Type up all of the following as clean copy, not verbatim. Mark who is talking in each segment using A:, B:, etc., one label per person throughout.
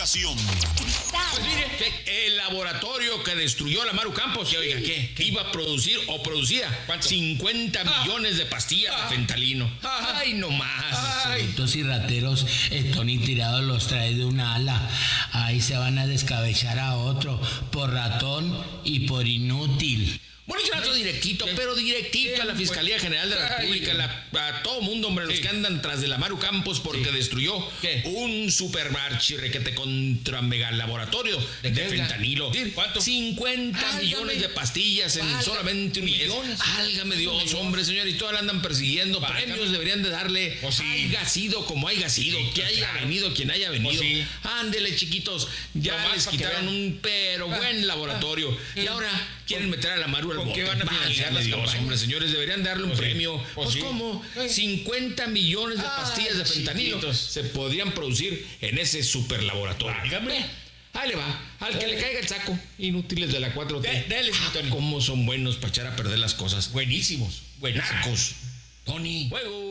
A: comunicación.
B: Pues mire, el laboratorio que destruyó la Maru Campos, que oiga, ¿qué iba a producir o producía?
C: ¿Cuánto?
B: 50 millones de pastillas de fentanilo. Ay, no más.
D: Estos y rateros, Tony Tirado los trae de una ala. Ahí se van a descabezar a otro por ratón y por inútil.
B: Bueno, yo trato directito, pero directito a la Fiscalía General de la República, a todo mundo, hombre, los que andan tras de la Maru Campos porque destruyó un super archirrequete contra mega laboratorio de fentanilo.
C: ¿Cuánto?
B: 50 millones de pastillas en solamente un mes. Álgame Dios, hombre, señor, y todas la andan persiguiendo. Premios deberían de darle, haya sido como haya sido, que haya venido quien haya venido. Ándele, chiquitos, ya les quitaron un buen laboratorio. Y ahora quieren meter a la Maru.
C: ¿Con qué van a financiar las campañas?
B: Hombre, señores, deberían darle un premio.
C: Pues
B: ¿cómo? 50 millones de pastillas de fentanilo se podrían producir en ese superlaboratorio. Ahí le va, al que le caiga el saco. Inútiles de la 4T.
C: Dale, Tony.
B: Cómo son buenos para echar a perder las cosas.
C: Buenísimos.
B: Narcos.
C: Tony.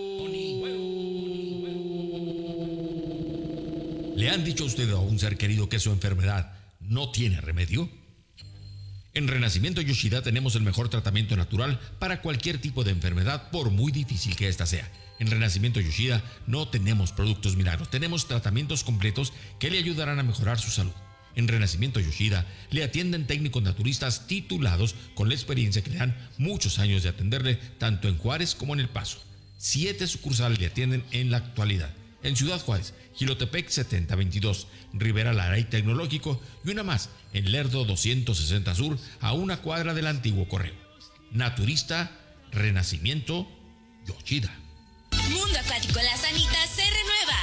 E: ¿Le han dicho a usted a un ser querido que su enfermedad no tiene remedio? En Renacimiento Yoshida tenemos el mejor tratamiento natural para cualquier tipo de enfermedad, por muy difícil que ésta sea. En Renacimiento Yoshida no tenemos productos milagros, tenemos tratamientos completos que le ayudarán a mejorar su salud. En Renacimiento Yoshida le atienden técnicos naturistas titulados con la experiencia que le dan muchos años de atenderle tanto en Juárez como en El Paso. 7 sucursales le atienden en la actualidad. En Ciudad Juárez, Jilotepec 7022, Rivera Lara y Tecnológico, y una más en Lerdo 260 Sur, a una cuadra del antiguo correo. Naturista, Renacimiento, Yoshida.
F: Mundo Acuático Las Anitas se renueva.